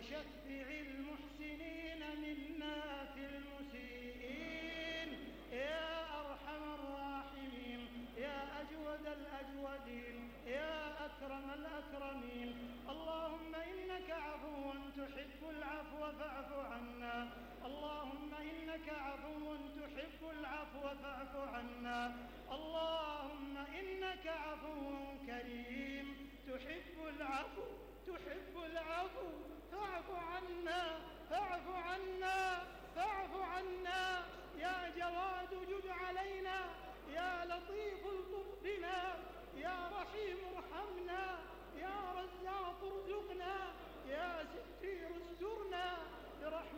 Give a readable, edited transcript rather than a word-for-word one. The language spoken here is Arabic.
وشفع المحسنين منا في المسيئين يا أرحم الراحمين يا أجود الأجودين يا أكرم الأكرمين. اللهم إنك عفو تحب العفو فاعف عنا. اللهم إنك عفو تحب العفو فاعف عنا. اللهم إنك عفو كريم تحب العفو فاعف عنا فاعف عنا فاعف عنا. يا جواد جد علينا يا لطيف الطف بنا يا رحيم ارحمنا يا رزاق ارزقنا يا ستير استرنا برحمتك